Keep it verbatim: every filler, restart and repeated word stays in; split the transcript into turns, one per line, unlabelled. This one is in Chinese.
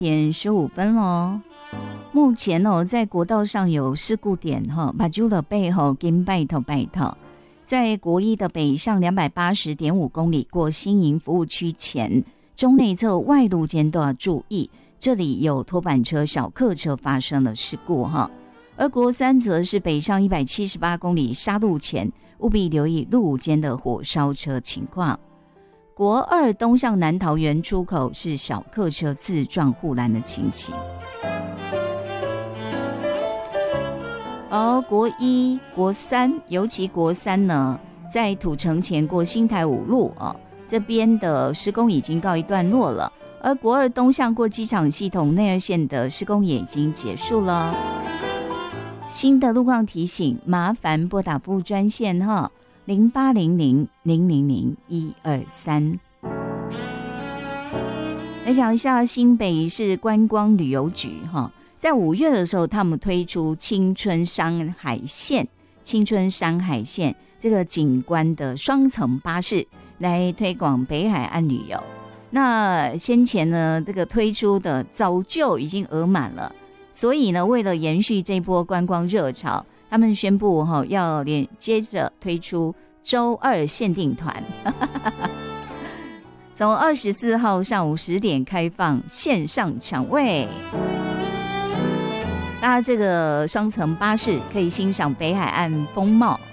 点十五分喽。目前哦，在国道上有事故点哈，把住了背后跟拜头拜头，在国一的北上两百八十点五公里过新营服务区前，中内侧外路间都要注意，这里有拖板车、小客车发生了事故哈。而国三则是北上一百七十八公里沙路前，务必留意路间的火烧车情况。国二东向南桃园出口是小客车自撞护栏的情形。而国一、国三，尤其国三呢，在土城前过新台五路哦，这边的施工已经告一段落了。而国二东向过机场系统内二线的施工也已经结束了。新的路况提醒，麻烦拨打服务专线哈。零八零零零零零一二三。来讲一下新北市观光旅游局哈，在五月的时候，他们推出青春山海线、青春山海线这个景观的双层巴士，来推广北海岸旅游。那先前呢，这个推出的早就已经额满了，所以呢，为了延续这波观光热潮，他们宣布哈，要连接着推出周二限定团，从二十四号上午十点开放线上抢位。搭这个双层巴士可以欣赏北海岸风貌，